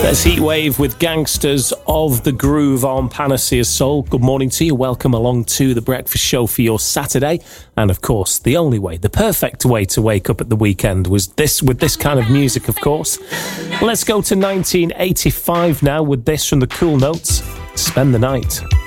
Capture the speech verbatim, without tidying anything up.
There's Heatwave with Gangsters of the Groove on Panacea Soul. Good morning to you. Welcome along to The Breakfast Show for your Saturday. And of course, the only way, the perfect way to wake up at the weekend was this, with this kind of music, of course. Let's go to nineteen eighty-five now with this from the Cool Notes, Spend the Night.